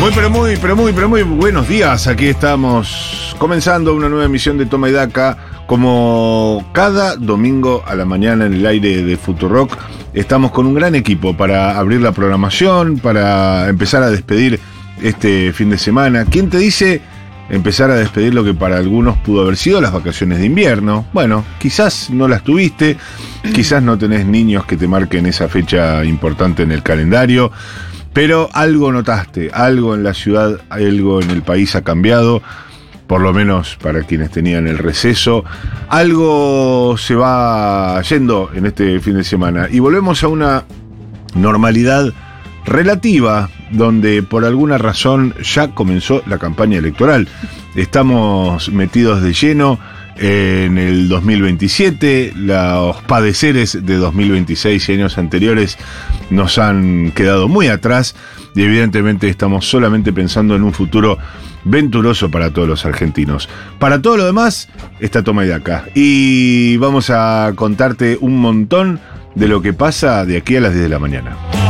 Muy buenos días. Aquí estamos comenzando una nueva emisión de Toma y Daca. Como cada domingo a la mañana en el aire de Futurock, estamos con un gran equipo para abrir la programación, para empezar a despedir este fin de semana. ¿Quién te dice empezar a despedir lo que para algunos pudo haber sido las vacaciones de invierno? Bueno, quizás no las tuviste, quizás no tenés niños que te marquen esa fecha importante en el calendario, pero algo notaste, algo en la ciudad, algo en el país ha cambiado, por lo menos para quienes tenían el receso. Algo se va yendo en este fin de semana y volvemos a una normalidad relativa, donde por alguna razón ya comenzó la campaña electoral. Estamos metidos de lleno en el 2027, los padeceres de 2026 y años anteriores nos han quedado muy atrás y evidentemente estamos solamente pensando en un futuro venturoso para todos los argentinos. Para todo lo demás está Toma y Daca y vamos a contarte un montón de lo que pasa de aquí a las 10 de la mañana.